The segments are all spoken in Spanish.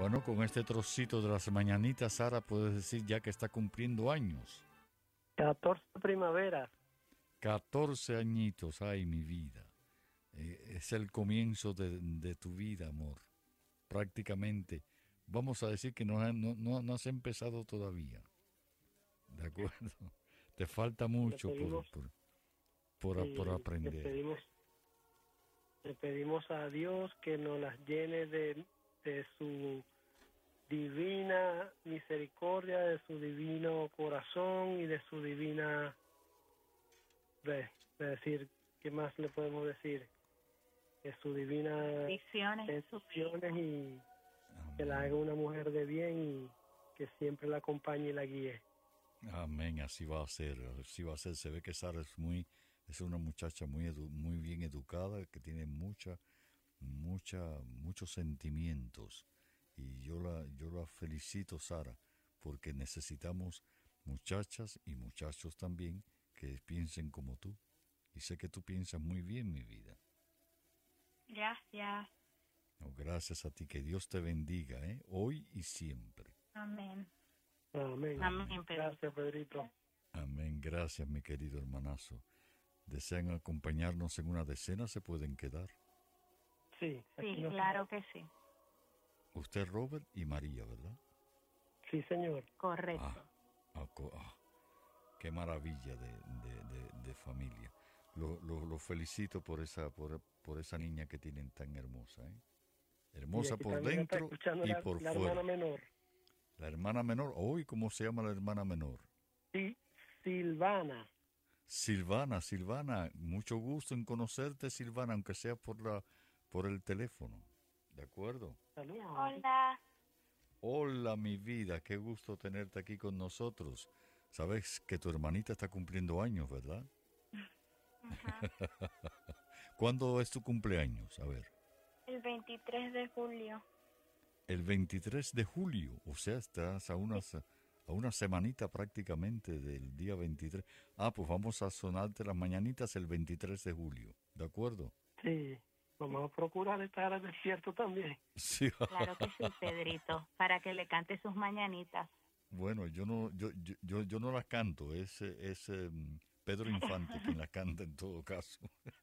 Bueno, con este trocito de las mañanitas, Sara, puedes decir ya que está cumpliendo años. 14 primaveras. 14 añitos, ay, mi vida. Es el comienzo de tu vida, amor. Prácticamente. Vamos a decir que no has empezado todavía. ¿De acuerdo? Te falta mucho por aprender. Le pedimos a Dios que nos las llene de su divina misericordia, de su divino corazón y de su divina... de decir, ¿qué más le podemos decir? De su divina bendiciones y Amén. que la haga una mujer de bien y que siempre la acompañe y la guíe. Amén, así va a ser, así va a ser. Se ve que Sara es una muchacha muy bien educada, que tiene muchos sentimientos. Y yo la felicito, Sara, porque necesitamos muchachas y muchachos también que piensen como tú. Y sé que tú piensas muy bien, mi vida. Gracias. No, gracias a ti, que Dios te bendiga, hoy y siempre. Amén. Amén. Amén, Pedro. Gracias, Pedrito. Amén, gracias, mi querido hermanazo. ¿Desean acompañarnos en una decena? ¿Se pueden quedar? Sí, Sí, claro que sí. Usted, Robert y María, ¿verdad? Sí, señor. Correcto. Qué maravilla de familia. Lo felicito por esa niña que tienen tan hermosa, hermosa por dentro y por la fuera. Hermana menor. La hermana menor, hoy, ¿cómo se llama la hermana menor? Sí, Silvana. Silvana, mucho gusto en conocerte, Silvana, aunque sea por el teléfono. ¿De acuerdo? Saludos. Hola. Hola, mi vida, qué gusto tenerte aquí con nosotros. Sabes que tu hermanita está cumpliendo años, ¿verdad? ¿Cuándo es tu cumpleaños? A ver. El 23 de julio. El 23 de julio, o sea, estás a una semanita prácticamente del día 23. Pues vamos a sonarte las mañanitas el 23 de julio, ¿de acuerdo? Sí, vamos a procurar estar despierto también. Sí. Claro que sí, Pedrito, para que le cante sus mañanitas. Bueno, yo no las canto, es Pedro Infante quien las canta en todo caso.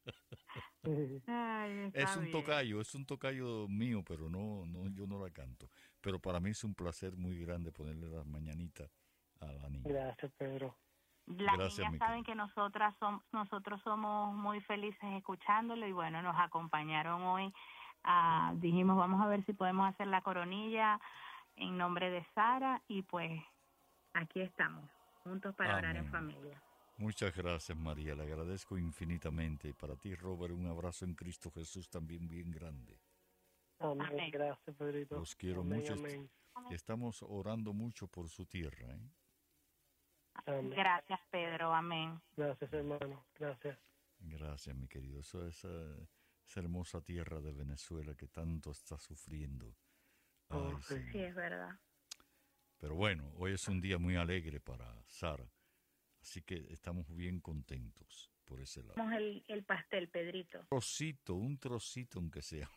Ay, Es un tocayo mío, pero no, yo no la canto. Pero para mí es un placer muy grande ponerle las mañanitas a la niña. Gracias, Pedro. Las Gracias, niñas mi saben querido. que nosotros somos muy felices escuchándolo y bueno, nos acompañaron hoy. Dijimos, vamos a ver si podemos hacer la coronilla en nombre de Sara y pues aquí estamos, juntos para orar en Amén. familia. Muchas gracias, María, le agradezco infinitamente. Y para ti, Robert, un abrazo en Cristo Jesús también bien grande. Amén. Amén. Gracias, Pedrito. Los quiero Amén, mucho. amén. Estamos orando mucho por su tierra, Amén. Gracias, Pedro, amén. Gracias, hermano. Gracias. Gracias, mi querido. Esa hermosa tierra de Venezuela que tanto está sufriendo. Ay, Sí. Señor. Sí, es verdad. Pero bueno, hoy es un día muy alegre para Sara, así que estamos bien contentos por ese lado. Vamos el pastel, Pedrito. Un trocito aunque sea.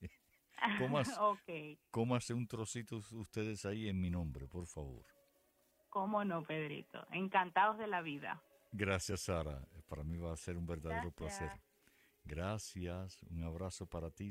Ok. Cómase un trocito ustedes ahí en mi nombre, por favor. ¿Cómo no, Pedrito? Encantados de la vida. Gracias, Sara. Para mí va a ser un verdadero Gracias. placer. Gracias. Un abrazo para ti.